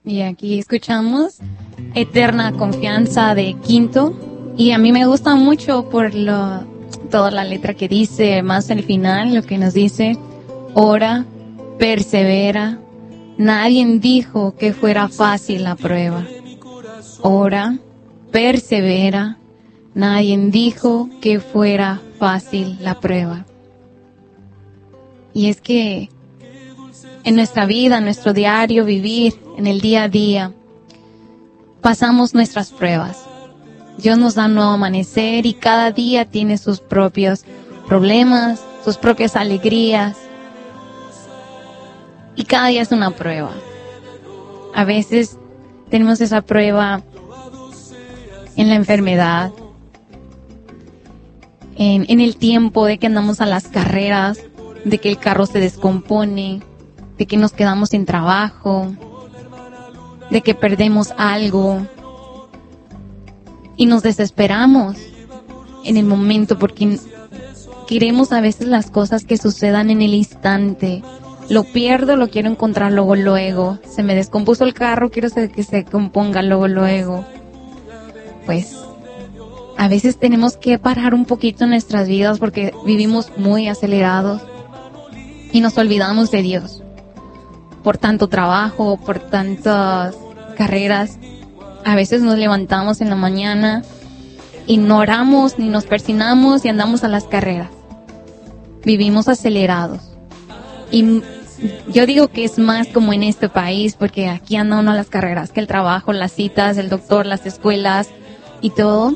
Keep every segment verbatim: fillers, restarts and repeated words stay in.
Y aquí escuchamos Eterna Confianza de Quinto. Y a mí me gusta mucho por lo, toda la letra que dice, más al final, lo que nos dice, ora, persevera. Nadie dijo que fuera fácil la prueba. Ora, persevera. Nadie dijo que fuera fácil la prueba. Y es que en nuestra vida, en nuestro diario vivir, en el día a día, pasamos nuestras pruebas. Dios nos da un nuevo amanecer y cada día tiene sus propios problemas, sus propias alegrías. Y cada día es una prueba. A veces tenemos esa prueba en la enfermedad, en, en el tiempo de que andamos a las carreras, de que el carro se descompone, de que nos quedamos sin trabajo, de que perdemos algo y nos desesperamos en el momento porque queremos a veces las cosas que sucedan en el instante. Lo pierdo, lo quiero encontrar luego, luego. Se me descompuso el carro, quiero que se componga luego, luego. Pues a veces tenemos que parar un poquito en nuestras vidas porque vivimos muy acelerados y nos olvidamos de Dios. Por tanto trabajo, por tantas carreras, a veces nos levantamos en la mañana y no oramos ni nos persinamos y andamos a las carreras. Vivimos acelerados. Y yo digo que es más como en este país, porque aquí anda uno a las carreras, que el trabajo, las citas, el doctor, las escuelas y todo.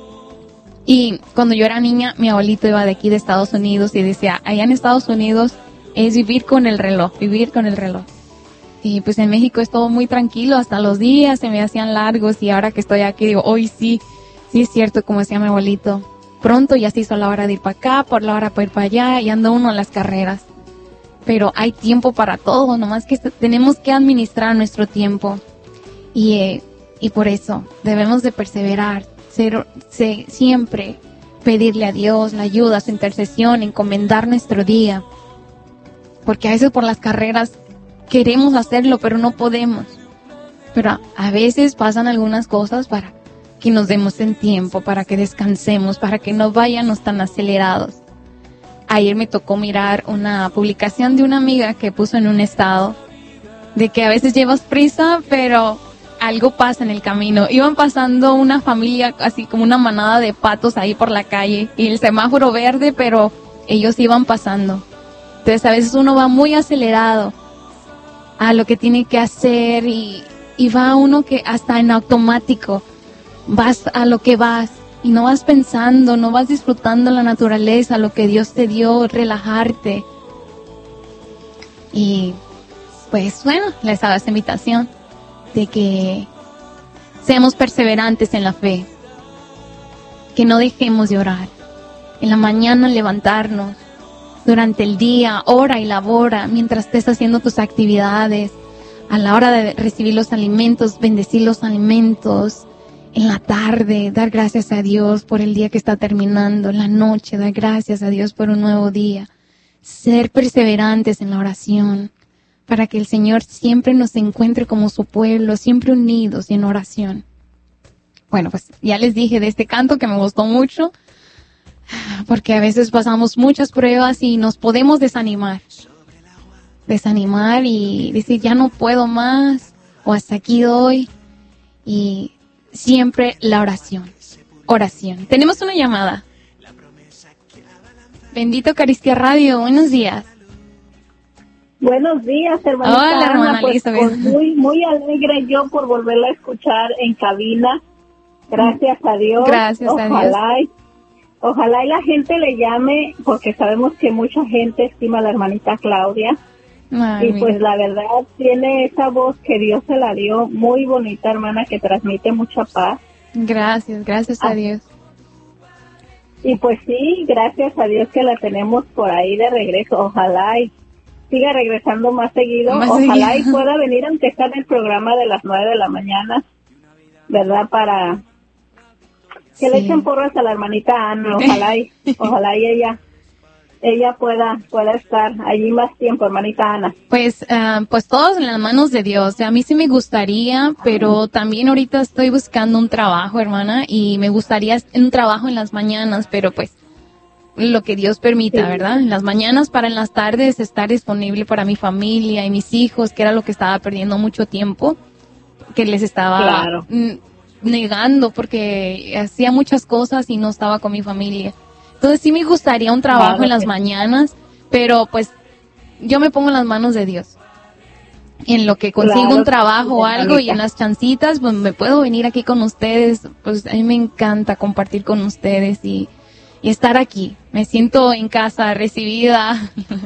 Y cuando yo era niña, mi abuelito iba de aquí de Estados Unidos y decía, allá en Estados Unidos es vivir con el reloj, vivir con el reloj. Y pues en México es todo muy tranquilo, hasta los días se me hacían largos y ahora que estoy aquí digo, hoy sí, sí es cierto, como decía mi abuelito, pronto ya se hizo la hora de ir para acá, por la hora para ir para allá y anda uno a las carreras. Pero hay tiempo para todo, nomás que tenemos que administrar nuestro tiempo. Y, eh, y por eso debemos de perseverar, ser, ser, siempre pedirle a Dios la ayuda, su intercesión, encomendar nuestro día. Porque a veces por las carreras queremos hacerlo, pero no podemos. Pero a veces pasan algunas cosas para que nos demos en tiempo, para que descansemos, para que no vayamos tan acelerados. Ayer me tocó mirar una publicación de una amiga que puso en un estado de que a veces llevas prisa, pero algo pasa en el camino. Iban pasando una familia, así como una manada de patos ahí por la calle y el semáforo verde, pero ellos iban pasando. Entonces a veces uno va muy acelerado a lo que tiene que hacer y, y va uno que hasta en automático vas a lo que vas. Y no vas pensando, no vas disfrutando la naturaleza, lo que Dios te dio, relajarte. Y pues bueno, les hago esta invitación de que seamos perseverantes en la fe. Que no dejemos de orar. En la mañana levantarnos. Durante el día, ora y labora mientras estés haciendo tus actividades. A la hora de recibir los alimentos, bendecir los alimentos. En la tarde, dar gracias a Dios por el día que está terminando. En la noche, dar gracias a Dios por un nuevo día. Ser perseverantes en la oración, para que el Señor siempre nos encuentre como su pueblo, siempre unidos y en oración. Bueno, pues ya les dije de este canto que me gustó mucho, porque a veces pasamos muchas pruebas y nos podemos desanimar. Desanimar y decir, ya no puedo más, o hasta aquí doy. Y siempre la oración, oración. Tenemos una llamada. Bendito Eucaristía Radio, buenos días. Buenos días, hermanita. Hola, hermana Ana, pues, Elizabeth. pues muy, muy alegre yo por volverla a escuchar en cabina. Gracias a Dios. Gracias a Dios. Ojalá y, ojalá y la gente le llame, porque sabemos que mucha gente estima a la hermanita Claudia. Ay, y mira. pues la verdad tiene esa voz que Dios se la dio, muy bonita, hermana, que transmite mucha paz. Gracias, gracias a Ah. Dios. Y pues sí, gracias a Dios que la tenemos por ahí de regreso. Ojalá y siga regresando más seguido. Más Ojalá seguido. y pueda venir, aunque está en el programa de las nueve de la mañana, ¿verdad? Para que Sí. le echen porras a la hermanita Ana. Ojalá y, ojalá y ella ella pueda pueda estar allí más tiempo, hermanita Ana? Pues, uh, pues todos en las manos de Dios. A mí sí me gustaría, pero también ahorita estoy buscando un trabajo, hermana, y me gustaría un trabajo en las mañanas, pero pues lo que Dios permita, sí, ¿verdad? En las mañanas para en las tardes estar disponible para mi familia y mis hijos, que era lo que estaba perdiendo mucho tiempo, que les estaba claro. negando porque hacía muchas cosas y no estaba con mi familia. Entonces sí me gustaría un trabajo claro, en las sí. mañanas, pero pues yo me pongo en las manos de Dios. En lo que consigo claro, un trabajo o algo manita. Y en las chancitas, pues me puedo venir aquí con ustedes. Pues a mí me encanta compartir con ustedes y, y estar aquí. Me siento en casa, recibida.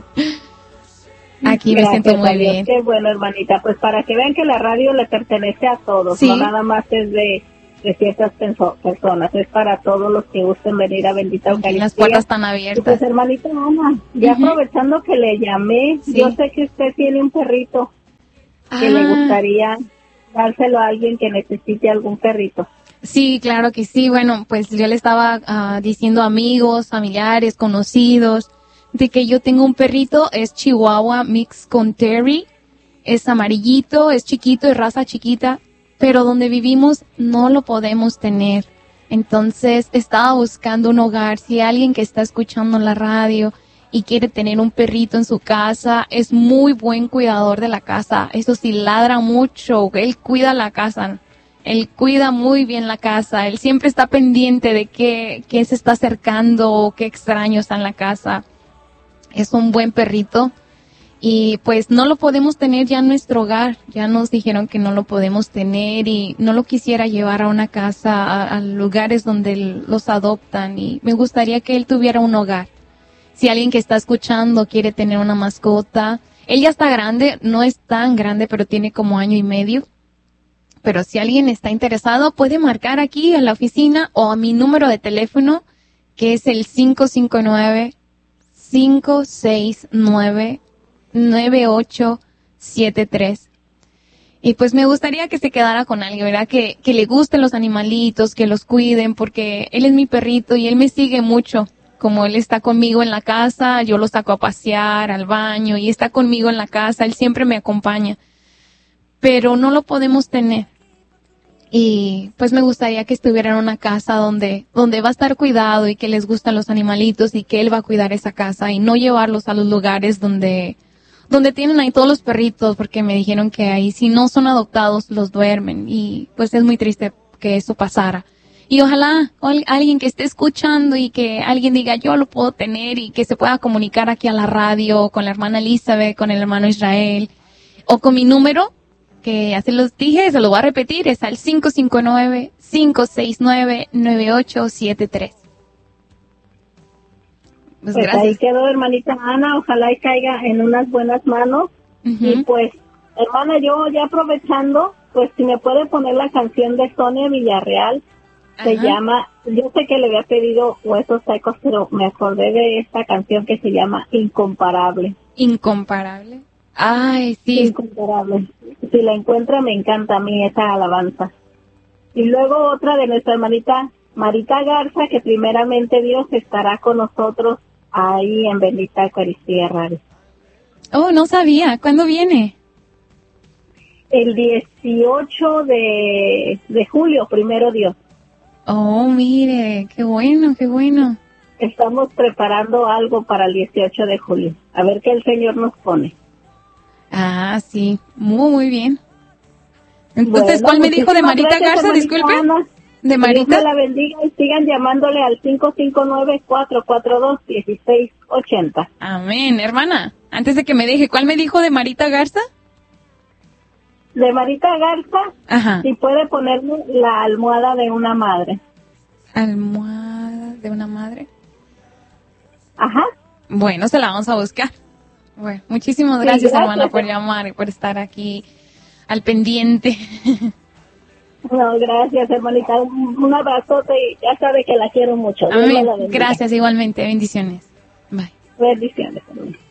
Aquí Gracias, me siento muy bien. Qué bueno, hermanita. Pues para que vean que la radio le pertenece a todos, sí. no nada más es de... de ciertas personas, es para todos los que gusten venir a Bendita Eucaristía. Las puertas están abiertas. Y pues hermanita Ana, ya uh-huh. aprovechando que le llamé, sí. yo sé que usted tiene un perrito que ah. le gustaría dárselo a alguien que necesite algún perrito. Sí, claro que sí. Bueno, pues yo le estaba uh, diciendo a amigos, familiares, conocidos, de que yo tengo un perrito, es Chihuahua mix con Terry, es amarillito, es chiquito, es raza chiquita, pero donde vivimos no lo podemos tener. Entonces estaba buscando un hogar. Si alguien que está escuchando la radio y quiere tener un perrito en su casa, es muy buen cuidador de la casa. Eso sí, ladra mucho, él cuida la casa, él cuida muy bien la casa, él siempre está pendiente de qué, qué se está acercando, qué extraño está en la casa. Es un buen perrito. Y pues no lo podemos tener ya en nuestro hogar, ya nos dijeron que no lo podemos tener y no lo quisiera llevar a una casa, a, a lugares donde los adoptan y me gustaría que él tuviera un hogar. Si alguien que está escuchando quiere tener una mascota, él ya está grande, no es tan grande, pero tiene como año y medio. Pero si alguien está interesado, puede marcar aquí a la oficina o a mi número de teléfono, que es el cinco cinco nueve, cinco seis nueve, nueve ocho siete tres. Y pues me gustaría que se quedara con alguien, ¿verdad? Que, que le gusten los animalitos, que los cuiden, porque él es mi perrito y él me sigue mucho. Como él está conmigo en la casa, yo lo saco a pasear, al baño, y está conmigo en la casa, él siempre me acompaña. Pero no lo podemos tener. Y pues me gustaría que estuviera en una casa donde, donde va a estar cuidado y que les gustan los animalitos y que él va a cuidar esa casa y no llevarlos a los lugares donde, donde tienen ahí todos los perritos, porque me dijeron que ahí si no son adoptados los duermen y pues es muy triste que eso pasara. Y ojalá alguien que esté escuchando y que alguien diga yo lo puedo tener y que se pueda comunicar aquí a la radio con la hermana Elizabeth, con el hermano Israel o con mi número, que ya se los dije, se lo voy a repetir, es al cinco cinco nueve, cinco seis nueve, nueve ocho siete tres. Pues, pues ahí quedó, hermanita Ana, ojalá y caiga en unas buenas manos. Uh-huh. Y pues, hermana, yo ya aprovechando, pues si me puede poner la canción de Sonia Villarreal, uh-huh. se llama, yo sé que le había pedido Huesos Secos, pero me acordé de esta canción que se llama Incomparable. Incomparable. Ay, sí. Incomparable. Si la encuentra, me encanta a mí esa alabanza. Y luego otra de nuestra hermanita Marita Garza, que primeramente Dios estará con nosotros ahí en Bendita Eucaristía Radio. Oh, no sabía. ¿Cuándo viene? El dieciocho de, de julio, primero Dios. Oh, mire, qué bueno, qué bueno. Estamos preparando algo para el dieciocho de julio. A ver qué el Señor nos pone. Ah, sí, muy, muy bien. Entonces, bueno, ¿cuál me dijo de Marita gracias, Garza? Disculpe. Ana. ¿De Marita? Dios me la bendiga y sigan llamándole al cinco cinco nueve, cuatro cuatro dos, uno seis ocho cero. Amén, hermana. Antes de que me deje, ¿cuál me dijo de Marita Garza? De Marita Garza, ajá. Si puede ponerme la almohada de una madre. ¿Almohada de una madre? Ajá. Bueno, se la vamos a buscar. Bueno, muchísimas gracias, sí, gracias, hermana, por llamar y por estar aquí al pendiente. No, gracias, hermanita. Un abrazote y ya sabe que la quiero mucho. Amén. Gracias, igualmente. Bendiciones. Bye. Bendiciones, hermanita.